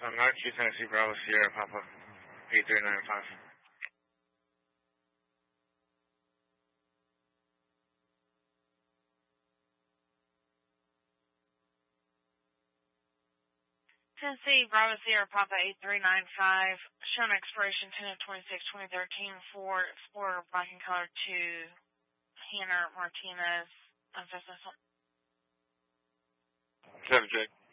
Narchi Tennessee Bravo Sierra Papa 8395. Tennessee Bravo Sierra Papa 8395, shown expiration 10/26/2013, Ford Explorer black and color to Hannah Martinez. 7 Jake.